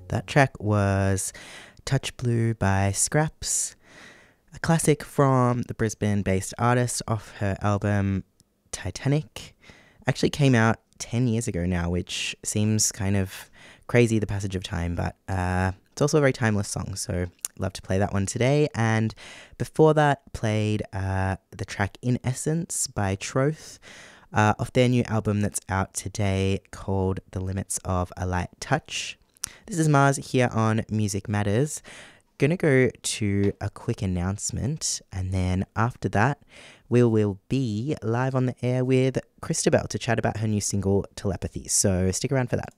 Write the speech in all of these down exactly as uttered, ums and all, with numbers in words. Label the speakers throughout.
Speaker 1: That track was Touch Blue by Scraps, a classic from the Brisbane-based artist off her album Titanic. Actually came out ten years ago now, which seems kind of crazy, the passage of time, but uh, it's also a very timeless song, so love to play that one today. And before that, played uh, the track In Essence by Troth, uh, off their new album that's out today called The Limits of a Light Touch. This is Mars here on Music Matters. Gonna go to a quick announcement, and then after that we will be live on the air with Christabel to chat about her new single Telepathy, so stick around for that.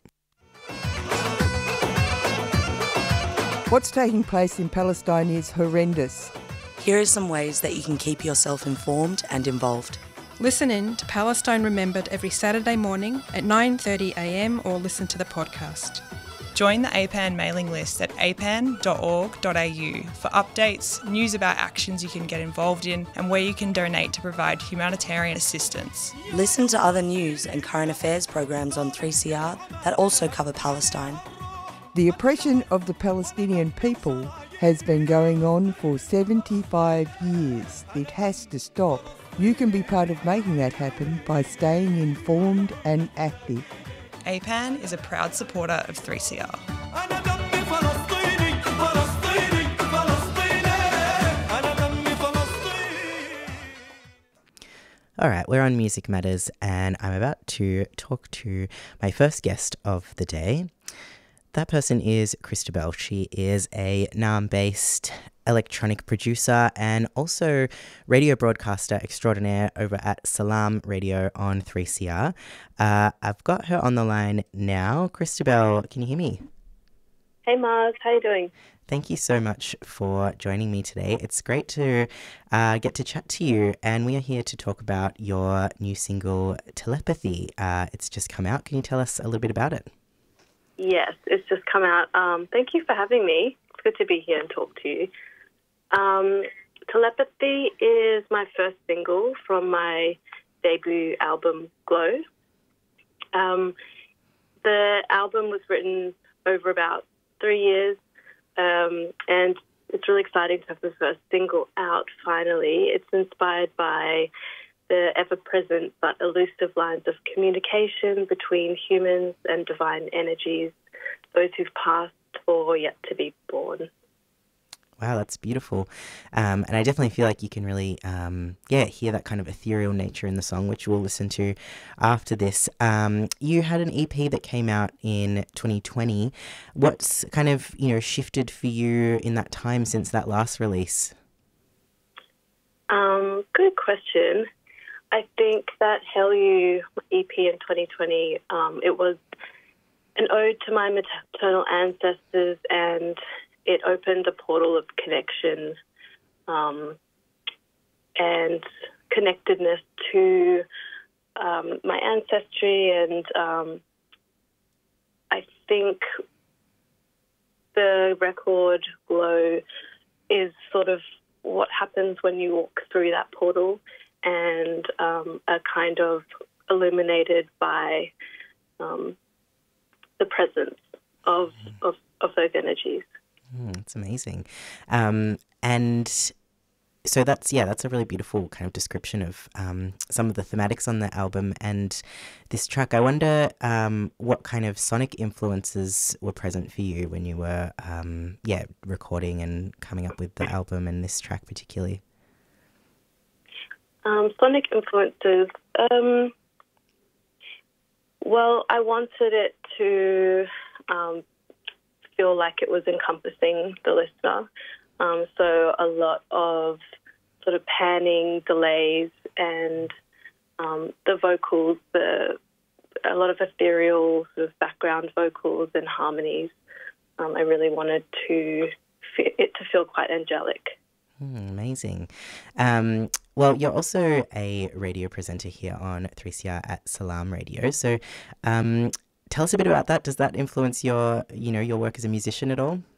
Speaker 2: What's taking place in Palestine is horrendous.
Speaker 3: Here are some ways that you can keep yourself informed and involved.
Speaker 4: Listen in to Palestine Remembered every Saturday morning at nine thirty a m or listen to the podcast.
Speaker 5: Join the A P A N mailing list at a p a n dot org dot a u for updates, news about actions you can get involved in, and where you can donate to provide humanitarian assistance.
Speaker 3: Listen to other news and current affairs programs on three C R that also cover Palestine.
Speaker 2: The oppression of the Palestinian people has been going on for seventy-five years. It has to stop. You can be part of making that happen by staying informed and active.
Speaker 5: A P A N is a proud supporter of three C R.
Speaker 1: All right, we're on Music Matters, and I'm about to talk to my first guest of the day. That person is Christabel. She is a Naarm-based electronic producer and also radio broadcaster extraordinaire over at Salam Radio on three C R. Uh, I've got her on the line now. Christabel, can you hear me?
Speaker 6: Hey Mars, how you doing?
Speaker 1: Thank you so much for joining me today. It's great to uh, get to chat to you, and we are here to talk about your new single, Telepathy. Uh, it's just come out. Can you tell us a little bit about it?
Speaker 6: Yes, it's just come out. Um, thank you for having me. It's good to be here and talk to you. Um, Telepathy is my first single from my debut album, Glow. Um, the album was written over about three years, um, and it's really exciting to have the first single out finally. It's inspired by the ever-present but elusive lines of communication between humans and divine energies, those who've passed or yet to be born.
Speaker 1: Wow, that's beautiful. Um, and I definitely feel like you can really, um, yeah, hear that kind of ethereal nature in the song, which we'll listen to after this. Um, you had an E P that came out in twenty twenty. What's kind of, you know, shifted for you in that time since that last release?
Speaker 6: Um, good question. I think that Hell You E P in twenty twenty, um, it was an ode to my maternal ancestors, and it opened a portal of connection um, and connectedness to um, my ancestry. And um, I think the record Glow is sort of what happens when you walk through that portal and um, are kind of illuminated by um, the presence of, of, of those energies.
Speaker 1: Mm, it's amazing. Um, and so that's, yeah, that's a really beautiful kind of description of um, some of the thematics on the album and this track. I wonder um, what kind of sonic influences were present for you when you were, um, yeah, recording and coming up with the album and this track particularly.
Speaker 6: Um, sonic influences. Um, well, I wanted it to um, feel like it was encompassing the listener. Um, so a lot of sort of panning, delays, and um, the vocals, the a lot of ethereal sort of background vocals and harmonies. Um, I really wanted to it to feel quite angelic.
Speaker 1: Mm, amazing. Um, well, you're also a radio presenter here on three C R at Salam Radio. So um, tell us a bit about that. Does that influence your, you know, your work as a musician at all?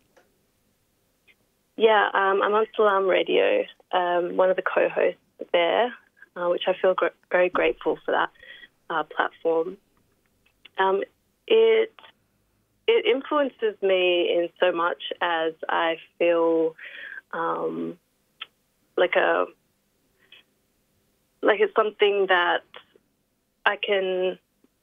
Speaker 6: Yeah, um, I'm on Salam Radio, um, one of the co-hosts there, uh, which I feel gr- very grateful for that uh, platform. Um, it it it influences me in so much as I feel um, like a like it's something that I can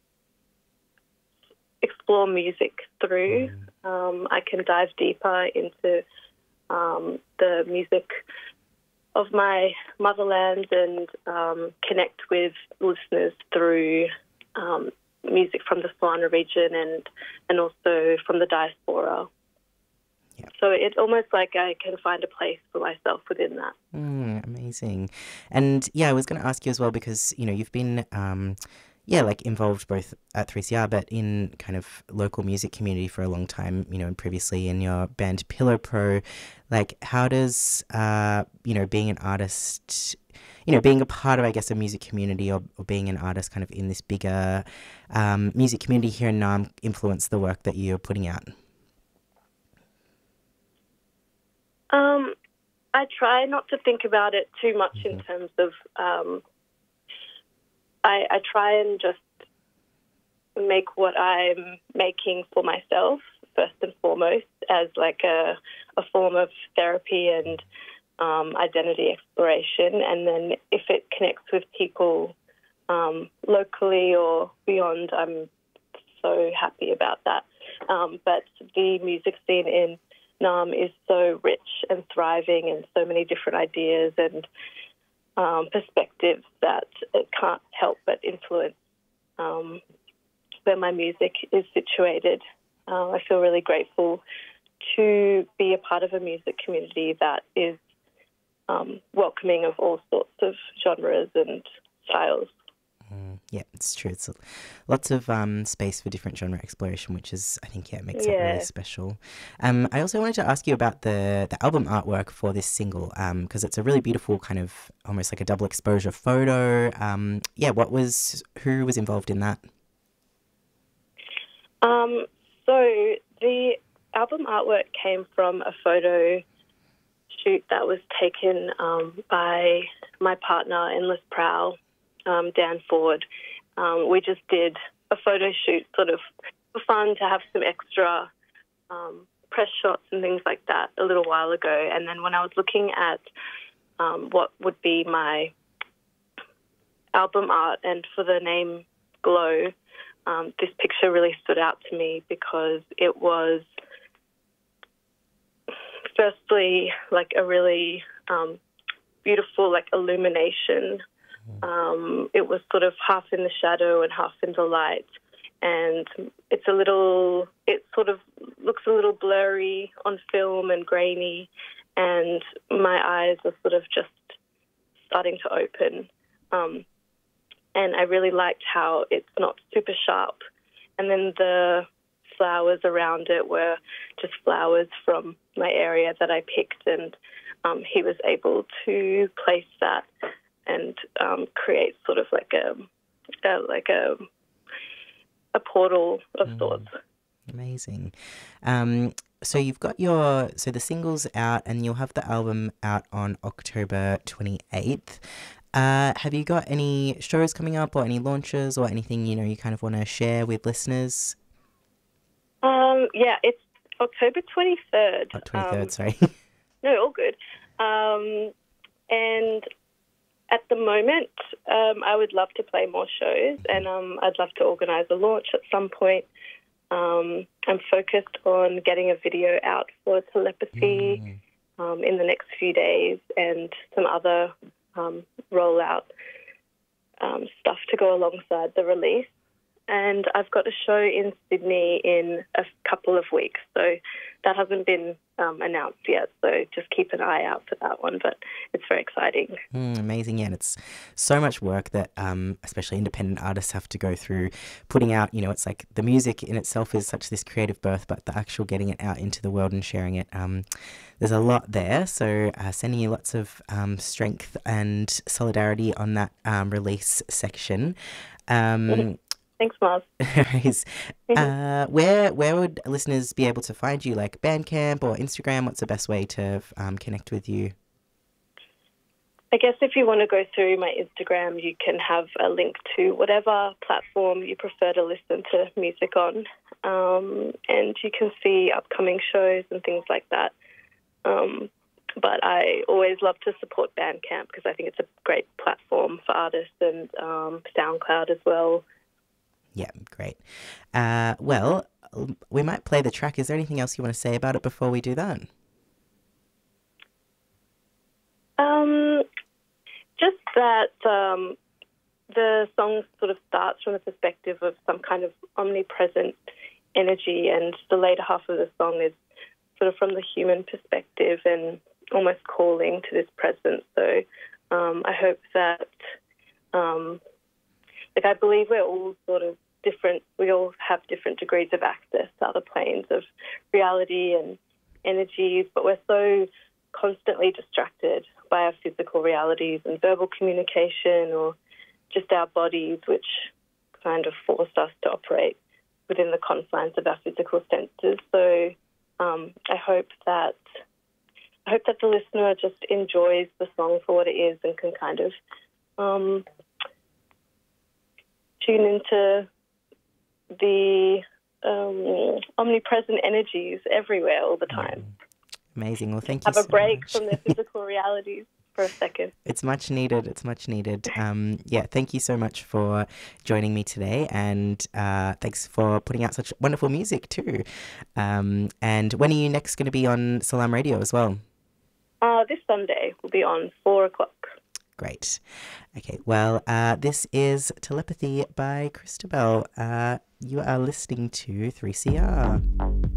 Speaker 6: explore music through. Um, I can dive deeper into um, the music of my motherland and um, connect with listeners through um, music from the Solana region and and also from the diaspora.
Speaker 1: Yeah.
Speaker 6: So it's almost like I can find a place for myself within that.
Speaker 1: Mm, amazing. And yeah, I was going to ask you as well because, you know, you've been, um, yeah, like involved both at three C R but in kind of local music community for a long time, you know, and previously in your band Pillow Pro. Like, how does, uh, you know, being an artist, you know, being a part of, I guess, a music community or, or being an artist kind of in this bigger um, music community here in Naarm influence the work that you're putting out?
Speaker 6: Um, I try not to think about it too much
Speaker 1: Mm-hmm.
Speaker 6: in terms of, um, I, I try and just make what I'm making for myself, first and foremost, as like a, a form of therapy and um, identity exploration. And then if it connects with people um, locally or beyond, I'm so happy about that. Um, but the music scene in Naarm is so rich and thriving and so many different ideas and um, perspectives that it can't help but influence um, where my music is situated. Uh, I feel really grateful to be a part of a music community that is um, welcoming of all sorts of genres and styles.
Speaker 1: Mm, yeah, it's true. It's a, lots of um, space for different genre exploration, which is, I think, yeah, makes it
Speaker 6: Yeah.
Speaker 1: really special. Um, I also wanted to ask you about the the album artwork for this single, because it's a really beautiful kind of almost like a double exposure photo. Um, yeah, what was who was involved in that?
Speaker 6: Um, so the album artwork came from a photo shoot that was taken um, by my partner, Endless Prowl, um, Dan Ford. Um, we just did a photo shoot sort of for fun to have some extra um, press shots and things like that a little while ago. And then when I was looking at um, what would be my album art and for the name Glow, um, this picture really stood out to me because it was firstly like a really um, beautiful like illumination. Um, it was sort of half in the shadow and half in the light, and it's a little, it sort of looks a little blurry on film and grainy, and my eyes are sort of just starting to open. Um, and I really liked how it's not super sharp. And then the flowers around it were just flowers from my area that I picked, and um, he was able to place that and um, create sort of like a, a like a a portal of
Speaker 1: Mm.
Speaker 6: sorts.
Speaker 1: Amazing. Um, so you've got your so the single's out, and you'll have the album out on October twenty-eighth. Uh, have you got any shows coming up, or any launches, or anything you know you kind of want to share with listeners?
Speaker 6: Um, yeah, it's October twenty-third.
Speaker 1: Oh, twenty-third,
Speaker 6: Um,
Speaker 1: sorry.
Speaker 6: No, all good. Um, and at the moment, um, I would love to play more shows, and um, I'd love to organise a launch at some point. Um, I'm focused on getting a video out for Telepathy
Speaker 1: Mm.
Speaker 6: um, in the next few days, and some other um, rollout um, stuff to go alongside the release. And I've got a show in Sydney in a couple of weeks, so that hasn't been um, announced yet, so just keep an eye out for that one, but it's very exciting.
Speaker 1: Mm, amazing, yeah, and it's so much work that um, especially independent artists have to go through putting out, you know, it's like the music in itself is such this creative birth, but the actual getting it out into the world and sharing it, um, there's a lot there, so uh, sending you lots of um, strength and solidarity on that um, release section. Um,
Speaker 6: Thanks, Mars.
Speaker 1: Anyways, uh, where where would listeners be able to find you? Like Bandcamp or Instagram? What's the best way to um, connect with you?
Speaker 6: I guess if you want to go through my Instagram, you can have a link to whatever platform you prefer to listen to music on, um, and you can see upcoming shows and things like that. Um, but I always love to support Bandcamp because I think it's a great platform for artists, and um, SoundCloud as well.
Speaker 1: Yeah, great. Uh, well, we might play the track. Is there anything else you want to say about it before we do that?
Speaker 6: Um, just that um, the song sort of starts from the perspective of some kind of omnipresent energy, and the later half of the song is sort of from the human perspective and almost calling to this presence. So um, I hope that, um, like, I believe we're all sort of different. We all have different degrees of access to other planes of reality and energies, but we're so constantly distracted by our physical realities and verbal communication, or just our bodies, which kind of force us to operate within the confines of our physical senses. So um, I hope that I hope that the listener just enjoys the song for what it is and can kind of um, tune into the um, omnipresent energies everywhere all the time.
Speaker 1: Amazing. Well, thank you
Speaker 6: Have
Speaker 1: so
Speaker 6: a break
Speaker 1: much.
Speaker 6: from their physical realities for a second.
Speaker 1: It's much needed. It's much needed. Um, yeah, thank you so much for joining me today, and uh, thanks for putting out such wonderful music too. Um, and when are you next going to be on Salam Radio as well?
Speaker 6: Uh, this Sunday will be on four o'clock.
Speaker 1: Great. Okay, well, uh, this is Telepathy by Christabel. Uh, you are listening to three C R.